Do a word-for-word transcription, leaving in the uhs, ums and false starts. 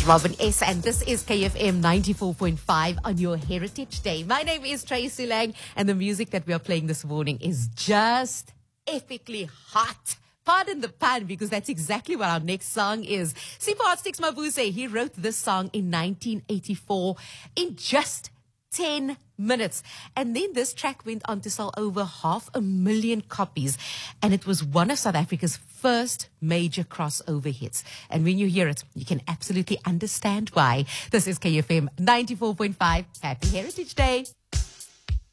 Robin S. and this is K F M ninety-four point five on your Heritage Day. My name is Tracy Lang, and the music that we are playing this morning is just epically hot. Pardon the pun, because that's exactly what our next song is. Sipho Sticks Mabuse, he wrote this song in nineteen eighty-four in just ten minutes. And then this track went on to sell over half a million copies. And it was one of South Africa's first major crossover hits. And when you hear it, you can absolutely understand why. This is K F M ninety-four point five. Happy Heritage Day.